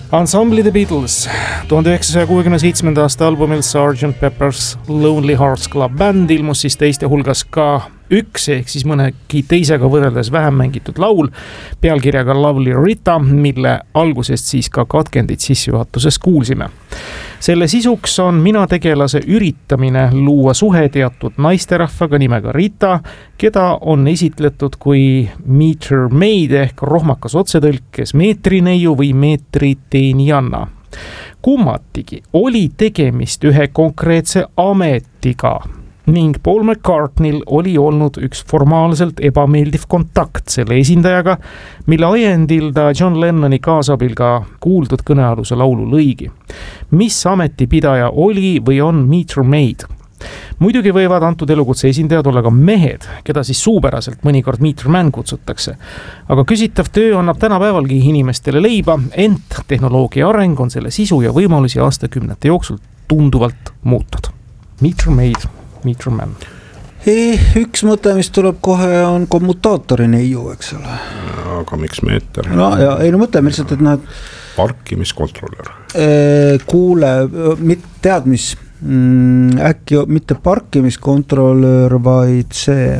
Ansambli The Beatles 1967. aasta albumil Sgt. Pepper's Lonely Hearts Club Band ilmus siis teiste hulgas ka üks ehk siis mõnegi teisega võrreldes vähem mängitud laul pealkirjaga Lovely Rita, mille algusest siis ka katkendid sissejuhatuses kuulsime. Selle sisuks on minategelase üritamine luua suhe teatud naisterahvaga nimega Rita, keda on esitletud kui meter maid ehk rohmakas otsetõlkes meetrineiu või meetriteenijanna. Kummatigi oli tegemist ühe konkreetse ametiga ning Paul McCartneyl oli olnud üks formaalselt ebameeldiv kontakt selle esindajaga, mille ajendil ta John Lennoni kaasabil ka kuuldud kõnealuse laulu lõigi. Mis ametipidaja oli või on meter maid? Muidugi võivad antud elukutse esindajad olla ka mehed, keda siis suupäraselt mõnikord meter man kutsutakse. Aga küsitav töö annab tänapäevalgi inimestele leiba, ent tehnoloogia areng on selle sisu ja võimalusi aastakümnete jooksul tunduvalt muutnud. Meter maid, meter man. Üks mõte, mis tuleb kohe, on kommutaatori neiu, eks ole. Aga miks meeter? No, ja, no mõtleme lihtsalt, et nad... Parkimiskontrolör. Kuule, tead mis... äkki mitte parkimiskontrolör, vaid see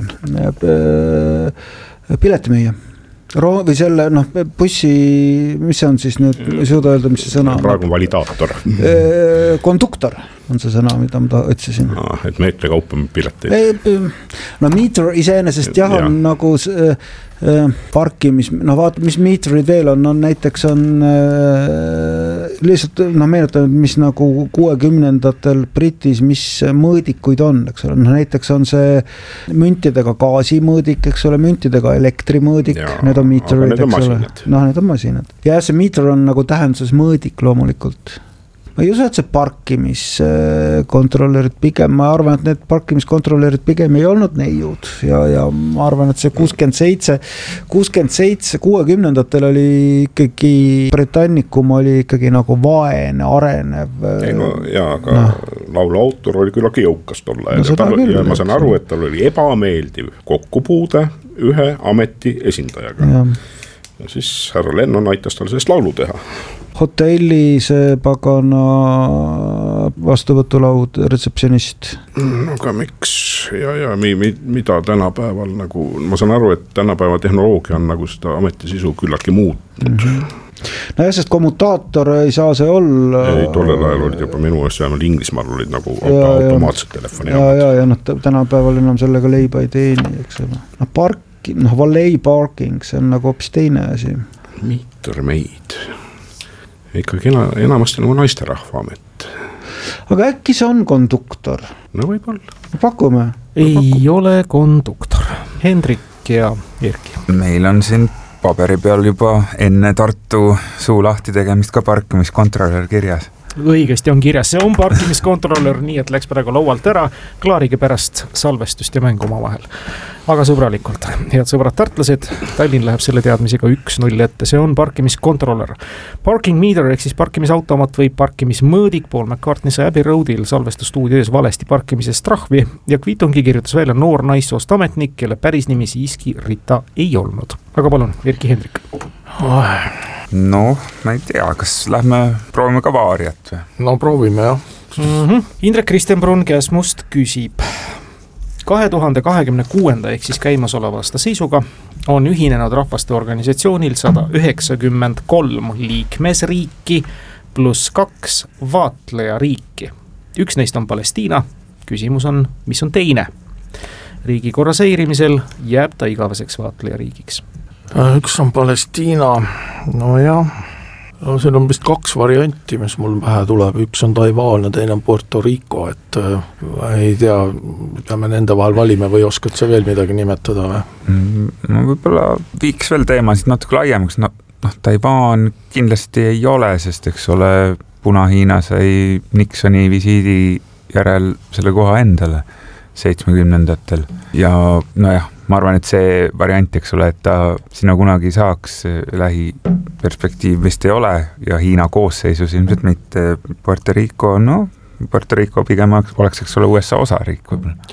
piletimüüja või selle bussi, mis see on siis nüüd, ei suuda öelda, mis see sõna on. Praegu on validaator. Konduktor on see sõna, mida ma otsisin. Et meetri kaupa pileteid. No meter iseenesest jah on nagu parkimis, vaata mis meetrid veel on näiteks on lihtsalt meenutame, mis nagu 60-ndatel Britis, mis mõõdikuid on, eks ole, näiteks on see müntidega gaasimõõdik, eks ole, müntidega elektrimõõdik, need on meterid, eks ole. Need on masinad. Ja see meter on nagu tähenduses mõõdik loomulikult. Ma ei usu, et see parkimiskontrollerid pigem, ma arvan, et need parkimiskontrollerid pigem ei olnud neiud ja ma arvan, et see 60-ndatel oli ikkagi Britannikum oli ikkagi nagu vaene, arenev. Ei no jaa, aga laulu autor oli küllagi jõukas tolle ja ma saan aru, et tal oli ebameeldiv kokkupuude ühe ameti esindajaga. Ja siis härra Lennon aitas tal sellest laulu teha. Hotelli see pagana vastuvõtulaud, retseptsionist. No aga miks? Ja mida tänapäeval nagu, ma saan aru, et tänapäeva tehnoloogia on nagu seda ametisisu küllaki muutnud. No jah, sest kommutaator ei saa see olla. Ei, tollel ajal olid juba minu eest vähemalt Inglismaal olid nagu automaatsed telefoni. Ja tänapäeval enam sellega leiba ei teeni, eks ole. Valet parking, see on nagu hoopis teine asi. Meter maid. Ikkagi enamasti nagu naisterahva amet. Aga äkki see on konduktor? No võib-olla. Pakume? Ei ole konduktor. Hendrik ja Erki. Meil on siin paberi peal juba enne Tartu suu lahti tegemist ka parkimiskontrolör kirjas. Õigesti on kirjas, see on parkimiskontrolör, nii et läks praegu laualt ära, klaarige pärast salvestust ja mängu oma vahel. Aga sõbralikult, head sõbrad tartlased, Tallinn läheb selle teadmisega 1-0 ette, see on parkimiskontrolör. Parking meter ehk siis parkimisautomat või parkimismõõdik, Paul McCartney sai Abbey Roadil salvestusstuudios valesti parkimisest trahvi ja kviitungi kirjutas välja noor naissoost ametnik, kelle päris nimi siiski Rita ei olnud. Aga palun, Erki Hendrik. No, ma ei tea, kas lähme proovime ka vaariat või? No proovime, jah. Indrek Kristenbrun Käsmust küsib. 2026. ehk siis käimasoleva aasta seisuga on ühinenud rahvaste organisatsioonil 193 liikmesriiki pluss 2 vaatlejariiki. Üks neist on Palestiina. Küsimus on, mis on teine? Riigikorra seirimisel jääb ta igaveseks vaatlejariigiks. Üks on Palestiina, no jah, siin on vist 2 varianti, mis mul pähe tuleb, üks on Taiwan ja teine on Puerto Rico, et ei tea, peame nende vahel valime või oskad sa veel midagi nimetada või? No võib-olla viiks veel teemasid natuke laiemaks, Taiwan kindlasti ei ole, sest eks ole Puna-Hiina sai Nixoni visiidi järel selle koha endale 70-ndatel ja nojah, ma arvan, et see variant, eks ole, et ta sinna kunagi saaks lähiperspektiiv vist ei ole ja Hiina koosseisus ilmselt mitte Puerto Rico, Puerto Rico pigem oleks, eks ole, USA osariik võib-olla.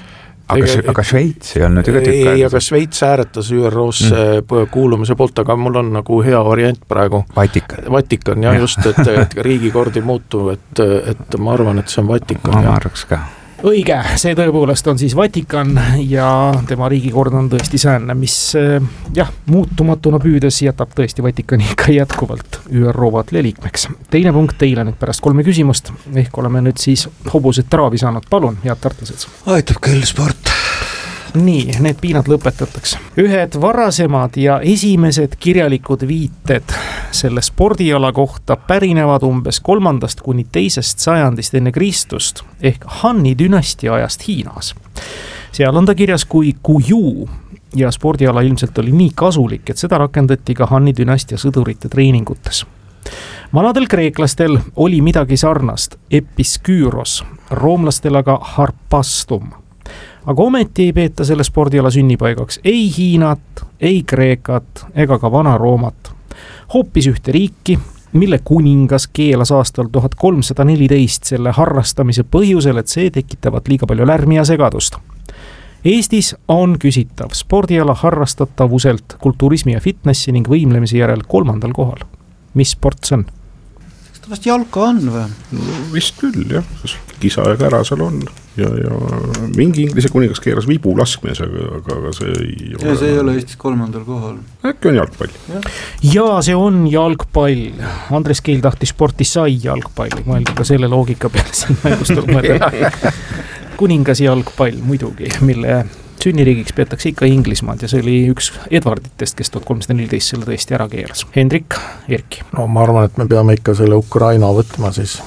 aga Šveits ei olnud ju ka tükk aega. Ei, aga Šveits ääretas ÜRO-sse kuulumise poolt, aga mul on nagu hea variant praegu. Vatikan, jah, just, et riigikord ei muutu, et ma arvan, et see on Vatikan. Ma arvaks ka. Õige, see tõepoolest on siis Vatikan ja tema riigikord on tõesti säänne, mis muutumatuna püüdes jätab tõesti Vatikani ka jätkuvalt ÜRO vaatlija liikmeks. Teine punkt teile nüüd pärast 3 küsimust, ehk oleme nüüd siis hobused traavi saanud. Palun, head tartlased. Aitab küll sport. Nii, need piinad lõpetatakse. Ühed varasemad ja esimesed kirjalikud viited selle spordiala kohta pärinevad umbes 3. kuni 2. sajandist enne Kristust ehk Hanni dünastia ajast Hiinas. Seal on ta kirjas kui kuju ja spordiala ilmselt oli nii kasulik, et seda rakendati ka Hanni dünastia sõdurite treeningutes. Vanadel kreeklastel oli midagi sarnast, episküüros, roomlastel aga harpastum. Aga ometi ei peeta selle spordiala sünnipaigaks ei Hiinat, ei Kreekat ega ka Vana-Roomat. Hoopis ühte riiki, mille kuningas keelas aastal 1314 selle harrastamise põhjusel, et see tekitavat liiga palju lärmi ja segadust. Eestis on küsitav spordiala harrastatavuselt kulturismi ja fitnessi ning võimlemise järel 3. kohal. Mis sport see on? Kas ta vast jalka on või? No, vist küll, jah. Kisa ja kära seal on. Ja mingi inglise kuningas keeras vibu laskmees, aga see ei ole... See ei ole Eestis 3. kohal. Äkki on jalgpall. Ja see on jalgpall. Andres Keel tahtis sporti sai jalgpalli. Mõelda ka selle loogika peale siin mängust mõelda. Kuningas jalgpall muidugi, mille sünniriigiks peetakse ikka Inglismaad ja see oli üks Edwarditest, kes 1314 selle tõesti ära keeras. Hendrik, Erki. No ma arvan, et me peame ikka selle Ukraina võtma siis.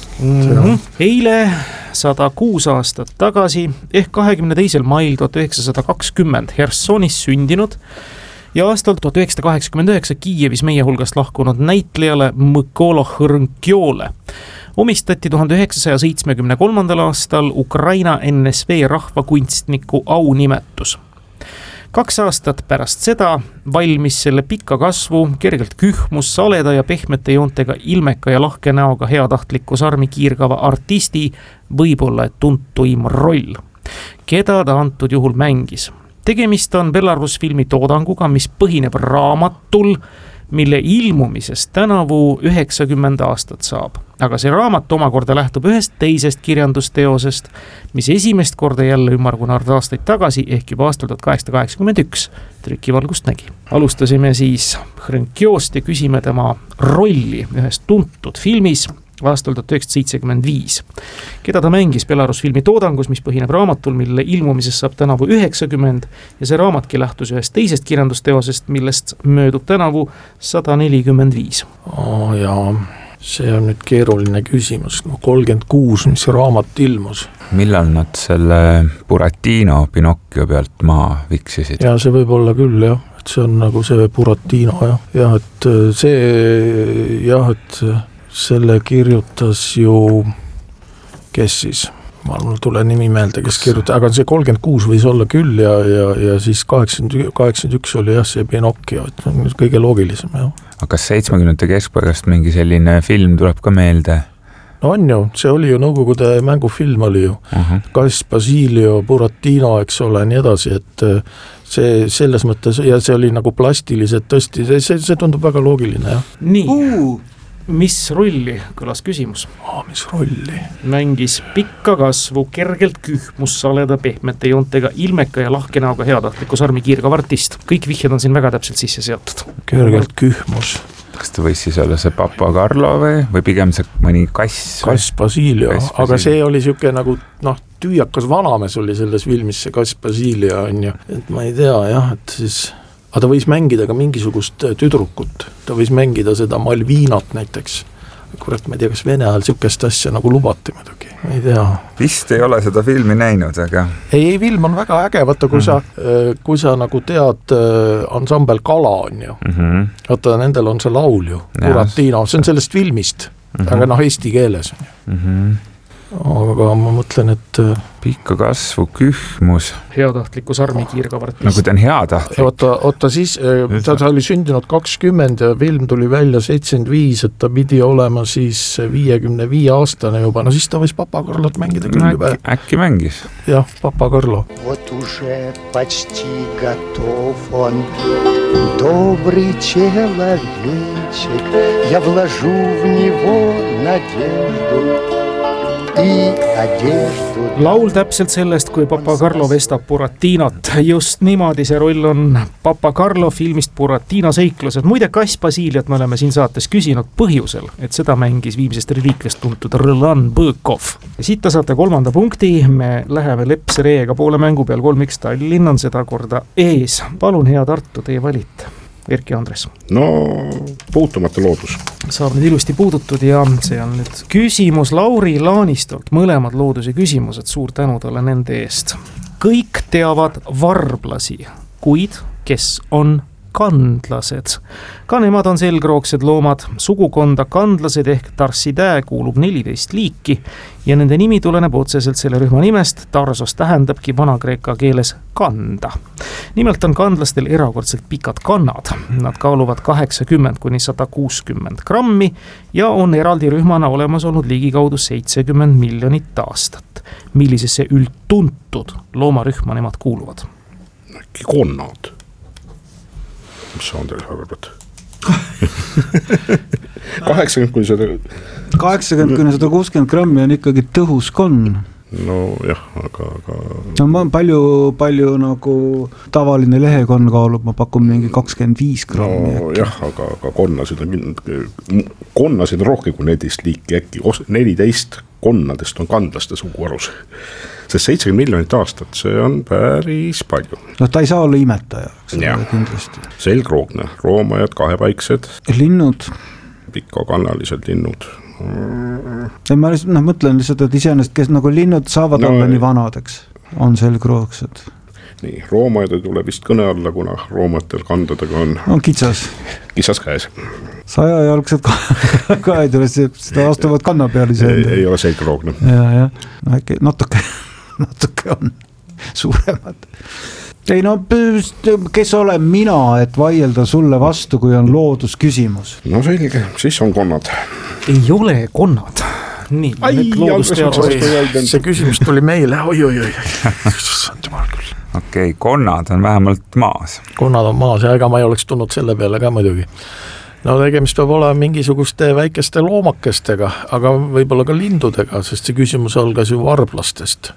Eile 106 aastat tagasi ehk 22. mail 1920 Hersonis sündinud ja aastal 1989 Kiievis meie hulgast lahkunud näitlejale Mykolo Hrnkiole omistati 1973. aastal Ukraina NSV rahvakunstniku aunimetus. 2 aastat pärast seda valmis selle pika kasvu, kergelt kühmus, saleda ja pehmete joontega ilmeka ja lahke näoga heatahtliku sarmi kiirgava artisti võib-olla tuntuim roll, keda ta antud juhul mängis. Tegemist on Belarus filmi toodanguga, mis põhineb raamatul, mille ilmumisest tänavu 90 aastat saab. Aga see raamat omakorda lähtub ühest teisest kirjandusteosest, mis esimest korda jälle ümmargunaard aastaid tagasi ehk juba aastal 1881 trükivalgust nägi. Alustasime siis Hrnkiost ja küsime tema rolli ühes tuntud filmis aastal 1975. Keda ta mängis Belarus filmi toodangus, mis põhineb raamatul, mille ilmumisest saab tänavu 90 ja see raamatki lähtus ühest teisest kirjandusteosest, millest möödub tänavu 145. Jaa, see on nüüd keeruline küsimus. 36, mis raamat ilmus. Millal nad selle Buratino Pinocchio pealt maha viksisid? Ja see võib olla küll, jah. Et see on nagu see Buratino, jah. Ja et see, jah, et selle kirjutas ju, kes siis, mul tule nimi meelde, kes kirjutas, aga see 36 võis olla küll ja siis 81 oli jah see Pinocchio, et on kõige loogilisem, jah. Aga kas 70. keskpaigast mingi selline film tuleb ka meelde? No on ju, see oli ju Nõukogude mängufilm oli ju, Kass, Basilio, Buratino, eks ole, nii edasi, et see selles mõttes, ja see oli nagu plastiliselt tõesti, see tundub väga loogiline, jah. Nii. Mis rolli, kõlas küsimus? Mis rolli? Mängis pikka kasvu, kergelt kühmus, saleda pehmete joontega, ilmeka ja lahke näoga heatahtliku sarmi kiirgav artist. Kõik vihjed on siin väga täpselt sisse seotud. Kergelt kühmus. Kas ta võis siis olla see Papa Carlo või pigem see mõni kass? Kass Basilio, aga see oli siuke nagu, tüüakas vanamees oli selles filmis, see Kass Basilio on ju. Et ma ei tea, jah, et siis... Aga ta võis mängida ka mingisugust tüdrukut, ta võis mängida seda Malvinat näiteks. Kurat, ma ei tea, kas Vene ajal siukest asja nagu lubati muidugi, ma ei tea. Vist ei ole seda filmi näinud, aga... Ei, film on väga äge, vaata, kui sa nagu tead ansambel Kala on ju. Vaata, nendel on see laul ju, Buratino, see on sellest filmist, aga eesti keeles on ju. aga ma mõtlen, et pikka kasvu kühmus. Heatahtliku sarmikiirkavartist. Nagu ta on heatahtlik. Oota siis, ta oli sündinud 20 ja film tuli välja 75, et ta pidi olema siis 55 aastane juba, no siis ta võis Papa Karlot mängida küll juba. Äkki mängis. Jah, Papa Karlo. Вот уже почти готов он, добрый человечек, я вложу в него надежду. Laul täpselt sellest, kui Papa Karlo vestab Buratinot. Just niimoodi see roll on Papa Karlo filmist Buratina seiklused. Muide, Kass Basiliat me oleme siin saates küsinud põhjusel, et seda mängis Viimsest reliikviast tuntud Roland Bõkov. Siit ta saate 3. punkti, me läheme Lepse Reega poole mängu peal, 3-1 Tallinn on seda korda ees. Palun, hea Tartu, teie valit. Erki Andres. No puutumata loodus. Saab nüüd ilusti puudutud ja see on nüüd küsimus Lauri Laanistolt. Mõlemad looduse küsimused, suur tänu talle nende eest. Kõik teavad varblasi, kuid kes on kandlased? Ka nemad on selgroogsed loomad. Sugukonda kandlased ehk Tarsidae kuulub 14 liiki ja nende nimi tuleneb otseselt selle rühma nimest. Tarsos tähendabki vana-kreeka keeles kanda. Nimelt on kandlastel erakordselt pikad kannad. Nad kaaluvad 80–160 grammi ja on eraldi rühmana olemas olnud ligikaudu 70 miljonit aastat. Millisesse üldtuntud loomarühma nemad kuuluvad? Äkki konnad. Mis on teil arvad? 80–160 grammi on ikkagi tõhus konn. No jah, aga... No ma palju nagu tavaline lehekonn kaalub, ma pakun mingi 25 grammi. No jah, aga konnasid on rohkem kui 14 liiki, äkki 14 konnadest on kandlaste suguarus. Sest 70 miljonit aastat, see on päris palju. No ta ei saa olla imetaja, kindlasti. Selgroogne, roomajad, kahepaiksed. Linnud. Pikakannalised linnud. Ma mõtlen lihtsalt, et iseenesest, kes nagu linnud saavad olla nii vanadeks, on selgroogsed. Nii, roomajad ei tule vist kõne alla, kuna roomajatel kandadega on kitsas käes. 100-jalgsed ka ei tule, seda astuvad kanna peal ise. Ei ole selgroogne. Ja. No, äkki natuke on suuremad. Ei no, kes olen mina, et vaielda sulle vastu, kui on loodusküsimus? No selge, siis on konnad. Ei ole konnad. Nii, see küsimus tuli meile. Oi. Okei, konnad on vähemalt maas. Konnad on maas ja ega ma ei oleks tulnud selle peale ka muidugi. No tegemist peab olema mingisuguste väikeste loomakestega, aga võib-olla ka lindudega, sest see küsimus algas ju varblastest.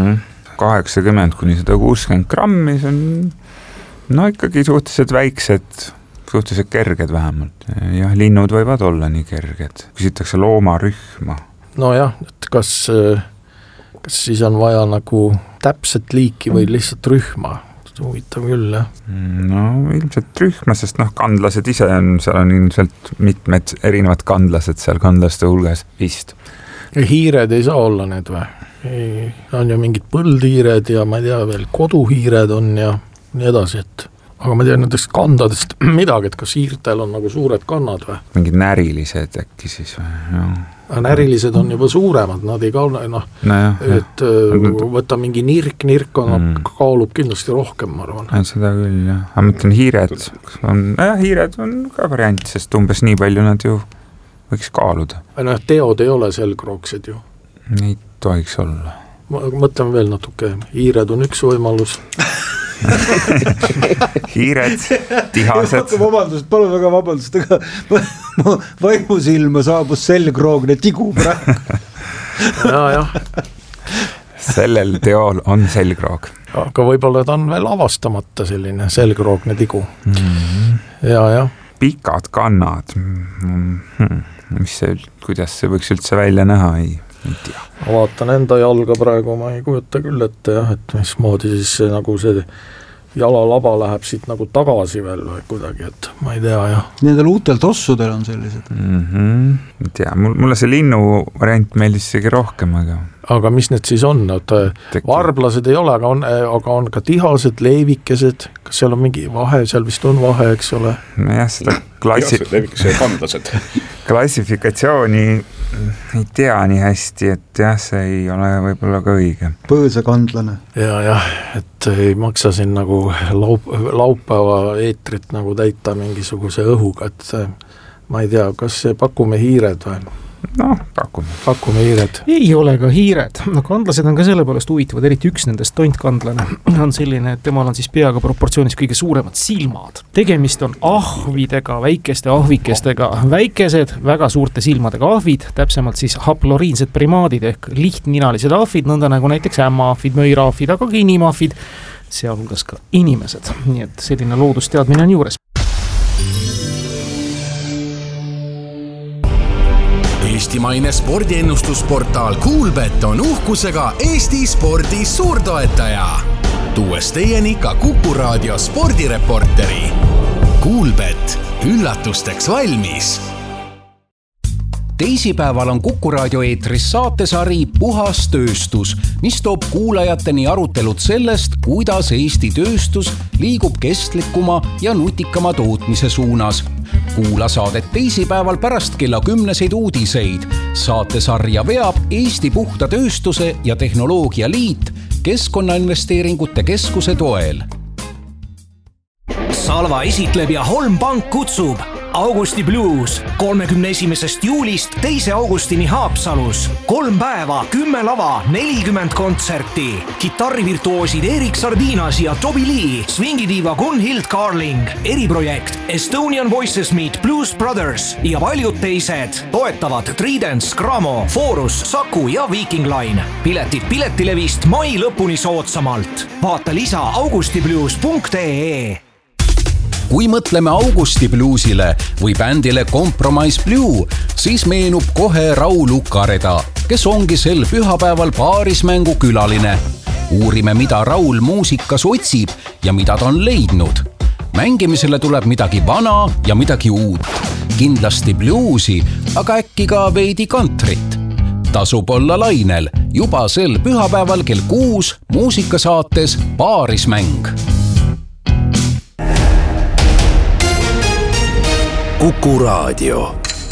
80–160 grammi, see on no ikkagi suhteliselt väiksed, suhteliselt kerged vähemalt. Ja linnud võivad olla nii kerged. Küsitakse loomarühma. No jah, et kas siis on vaja nagu täpset liiki või lihtsalt rühma? Huvitav küll, jah. No ilmselt rühma, sest kandlased ise on, seal on ilmselt mitmed erinevad kandlased seal kandlaste hulgas vist. Ja hiired ei saa olla need või? On ju mingid põldhiired ja ma ei tea veel, koduhiired on ja nii edasi, et aga ma tean nendest kandadest midagi, et kas hiirtel on nagu suured kannad või? Mingid närilised äkki siis või? Närilised on juba suuremad, nad ei kaalu, et võtta mingi nirk kaalub kindlasti rohkem, ma arvan. Seda küll, jah. Ma mõtlen hiired on ka variant, sest umbes nii palju nad ju võiks kaaluda. Teod ei ole selgroogsed ju. Ei tohiks olla. Mõtlen veel natuke, hiired on üks võimalus. Hiired, tihased. Palun väga vabandust, aga vaimusilma saabus selgroogne tigu praegu. Ja. Sellel teol on selgroog. Aga võib-olla ta on veel avastamata selline selgroogne tigu. Ja. Pikad kannad. Kuidas see võiks üldse välja näha? Ei tea. Vaatan enda jalga praegu, ma ei kujuta küll ette, et mismoodi siis nagu see jalalaba läheb siit nagu tagasi veel või kuidagi, et ma ei tea, jah. Nendel uutel tossudel on sellised. Ei tea, mulle see linnu variant meeldis isegi rohkem, aga mis need siis on? Varblased ei ole, aga on ka tihased, leivikesed, kas seal on mingi vahe, seal vist on vahe, eks ole? Jah, seda tihased, leivikesed ja kandlased. klassifikatsiooni ei tea nii hästi, et jah, see ei ole võib-olla ka õige. Põõsakandlane. Jah, et ei maksa siin nagu laupäeva eetrit nagu täita mingisuguse õhuga, et ma ei tea, kas pakume hiired või? No, pakume hiired. Ei ole ka hiired, no kandlased on ka selle poolest huvitavad, eriti üks nendest tontkandlane on selline, et temal on siis peaga proportsioonis kõige suuremad silmad. Tegemist on ahvidega, väikeste ahvikestega, väikesed, väga suurte silmadega ahvid, täpsemalt siis haploriinsed primaadid ehk lihtninalised ahvid, nõnda nagu näiteks ämmaahvid, möiraahvid, aga ka inimahvid, sealhulgas ka inimesed. Nii et selline loodusteadmine on juures. Eestimaine spordiennustusportaal Kuulbet on uhkusega Eesti spordi suurtoetaja. Tuues teieni ka Kuku Raadio spordireporteri. Kuulbet, üllatusteks valmis. Teisipäeval on Kuku Raadio eetris saatesari Puhas tööstus, mis toob kuulajateni arutelud sellest, kuidas Eesti tööstus liigub kestlikuma ja nutikama tootmise suunas. Kuula saadet teisipäeval pärast kella 10 uudiseid. Saatesarja veab Eesti Puhta Tööstuse ja Tehnoloogia Liit Keskkonnainvesteeringute Keskuse toel. Salva esitleb ja Holm Pank kutsub Augusti Blues 31. juulist 2. augustini Haapsalus. 3 päeva, 10 lava, 40 kontserti. Kitarrivirtuoosid Erik Sardinas ja Toby Lee, swingidiiva Gunhild Carling, eriprojekt Estonian Voices Meet Blues Brothers ja paljud teised. Toetavad Tridents, Gramo, Forus, Saku ja Viking Line. Piletid Piletilevist mai lõpuni soodsamalt. Vaata lisa augustiblues.ee. Kui mõtleme Augusti Bluesile või bändile Compromise Blue, siis meenub kohe Raul Ukareda, kes ongi sel pühapäeval paarismängu külaline. Uurime, mida Raul muusikas otsib ja mida ta on leidnud. Mängimisele tuleb midagi vana ja midagi uut. Kindlasti bluesi, aga äkki ka veidi kantrit. Tasub olla lainel juba sel pühapäeval kell 6 muusikasaates Paarismäng. Kuku Raadio.